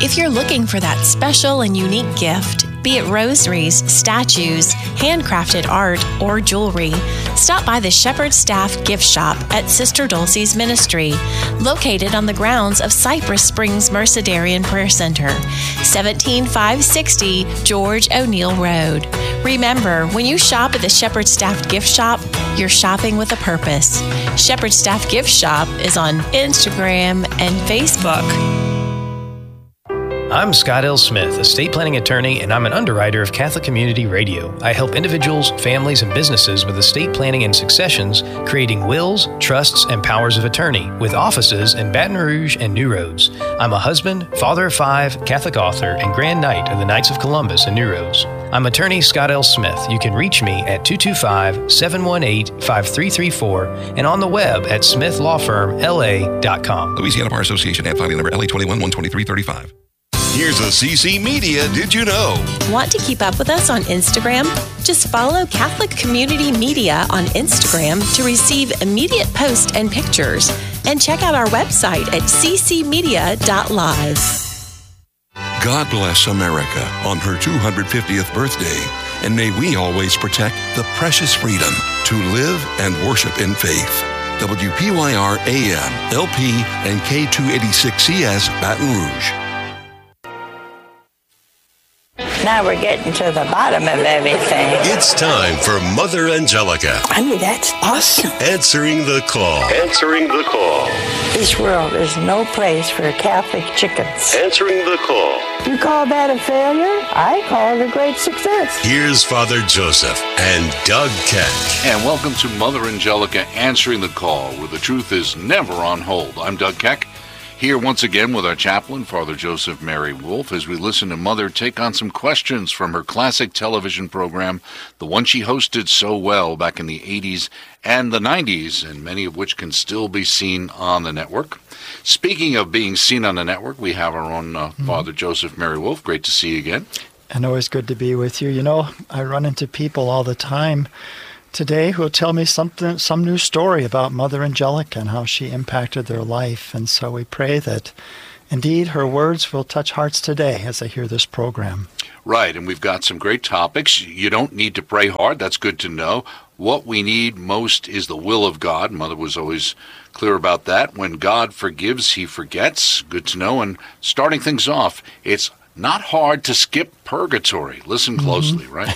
If you're looking for that special and unique gift, be it rosaries, statues, handcrafted art, or jewelry, stop by the Shepherd Staff Gift Shop at Sister Dulcie's Ministry, located on the grounds of Cypress Springs Mercedarian Prayer Center, 17560 George O'Neill Road. Remember, when you shop at the Shepherd Staff Gift Shop, you're shopping with a purpose. Shepherd Staff Gift Shop is on Instagram and Facebook. I'm Scott L. Smith, estate planning attorney, and I'm an underwriter of Catholic Community Radio. I help individuals, families, and businesses with estate planning and successions, creating wills, trusts, and powers of attorney, with offices in Baton Rouge and New Roads. I'm a husband, father of 5, Catholic author, and Grand Knight of the Knights of Columbus in New Roads. I'm attorney Scott L. Smith. You can reach me at 225-718-5334 and on the web at smithlawfirmla.com. Louisiana Bar Association ad filing number LA21-12335. Here's a CC Media Did You Know? Want to keep up with us on Instagram? Just follow Catholic Community Media on Instagram to receive immediate posts and pictures. And check out our website at ccmedia.live. God bless America on her 250th birthday, and may we always protect the precious freedom to live and worship in faith. WPYR AM, LP, and K286CS Baton Rouge. Now we're getting to the bottom of everything. It's time for Mother Angelica. I mean, that's awesome. Answering the call. Answering the call. This world is no place for Catholic chickens. Answering the call. You call that a failure? I call it a great success. Here's Father Joseph and Doug Keck. And welcome to Mother Angelica Answering the Call, where the truth is never on hold. I'm Doug Keck, here once again with our chaplain, Father Joseph Mary Wolf, as we listen to Mother take on some questions from her classic television program, the one she hosted so well back in the 80s and the 90s, and many of which can still be seen on the network. Speaking of being seen on the network, we have our own Father Joseph Mary Wolf. Great to see you again. And always good to be with you. You know, I run into people all the time today who will tell me some new story about Mother Angelica and how she impacted their life. And so we pray that indeed her words will touch hearts today as they hear this program. Right, and we've got some great topics. You don't need to pray hard. That's good to know. What we need most is the will of God. Mother was always clear about that. When God forgives, he forgets. Good to know. And starting things off, it's not hard to skip purgatory. Listen closely, right?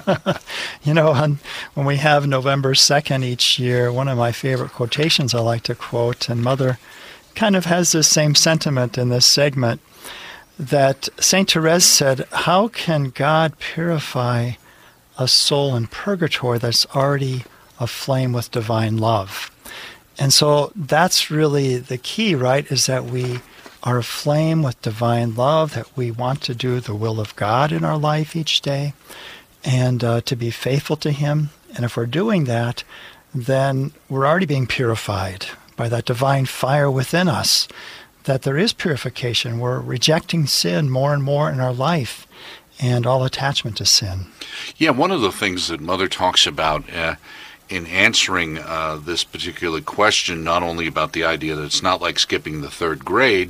You know, when we have November 2nd each year, one of my favorite quotations I like to quote, and Mother kind of has this same sentiment in this segment, that St. Therese said, how can God purify a soul in purgatory that's already aflame with divine love? And so that's really the key, right, is that we are aflame with divine love, that we want to do the will of God in our life each day, and to be faithful to him. And if we're doing that, then we're already being purified by that divine fire within us, that there is purification. We're rejecting sin more and more in our life and all attachment to sin. Yeah, one of the things that Mother talks about in answering this particular question, not only about the idea that it's not like skipping the third grade,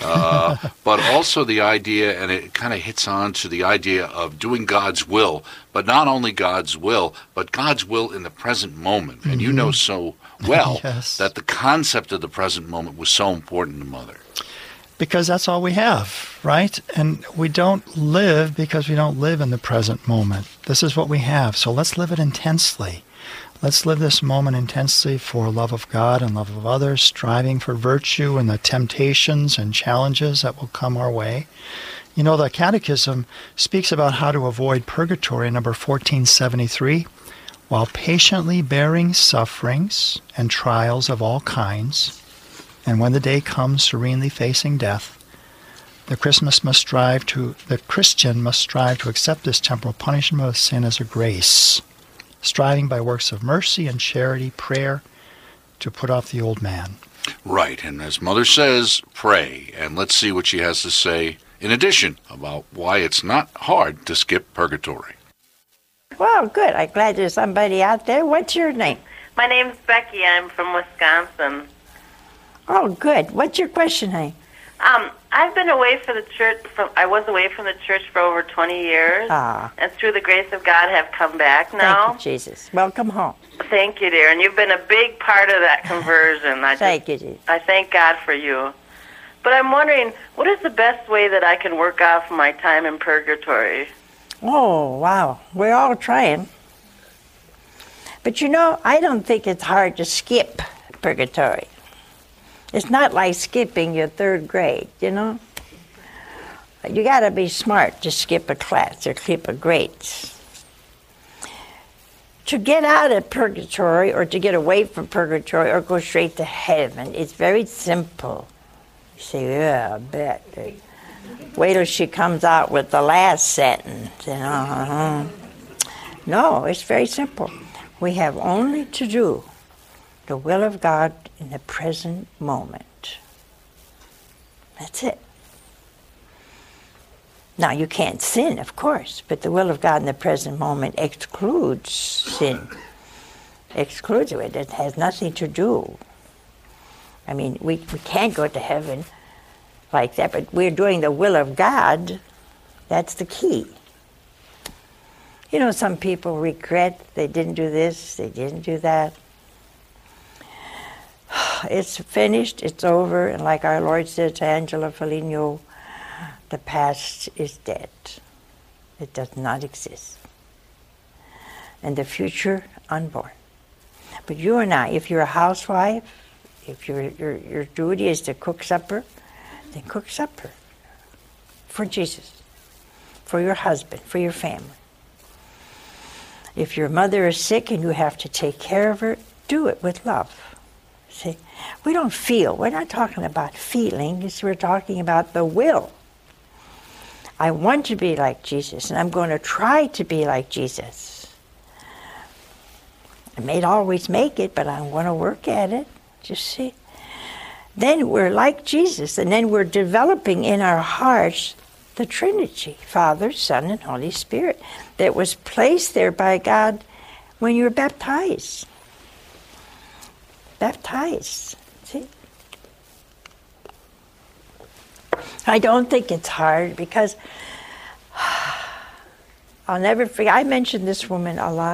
but also the idea, and it kind of hits on to the idea of doing God's will, but not only God's will, but God's will in the present moment. And you know so well Yes. that the concept of the present moment was so important to Mother. Because that's all we have, right? And we don't live because we don't live in the present moment. This is what we have, so let's live it intensely. Let's live this moment intensely for love of God and love of others, striving for virtue and the temptations and challenges that will come our way. You know, the Catechism speaks about how to avoid purgatory, number 1473, while patiently bearing sufferings and trials of all kinds, and when the day comes serenely facing death, the Christian must strive to accept this temporal punishment of sin as a grace, striving by works of mercy and charity, prayer, to put off the old man. Right, and as Mother says, pray. And let's see what she has to say in addition about why it's not hard to skip purgatory. Well, good. I'm glad there's somebody out there. What's your name? My name's Becky. I'm from Wisconsin. Oh, good. What's your question, honey? I I've been away from the church. I was away from the church for over 20 years, and through the grace of God, have come back now. Thank you, Jesus. Welcome home. Thank you, dear, and you've been a big part of that conversion. Thank you, Jesus. I thank God for you. But I'm wondering, what is the best way that I can work off my time in purgatory? Oh, wow. We're all trying. But I don't think it's hard to skip purgatory. It's not like skipping your third grade, You got to be smart to skip a class or skip a grade. To get out of purgatory or to get away from purgatory or go straight to heaven, it's very simple. You say, yeah, I bet. Wait till she comes out with the last sentence. No, it's very simple. We have only to do the will of God in the present moment. That's it. Now, you can't sin, of course, but the will of God in the present moment excludes sin. Excludes it. It has nothing to do. I mean, we can't go to heaven like that, but we're doing the will of God. That's the key. Some people regret they didn't do this, they didn't do that. It's finished, it's over, and like our Lord said to Angela Foligno, the past is dead. It does not exist. And the future, unborn. But you and I, if you're a housewife, if your duty is to cook supper, then cook supper for Jesus, for your husband, for your family. If your mother is sick and you have to take care of her, do it with love. See, we don't feel. We're not talking about feelings. We're talking about the will. I want to be like Jesus, and I'm going to try to be like Jesus. I may not always make it, but I'm going to work at it. Just see. Then we're like Jesus, and then we're developing in our hearts the Trinity, Father, Son, and Holy Spirit, that was placed there by God when you were baptized. Baptized. See? I don't think it's hard because I'll never forget. I mentioned this woman a lot.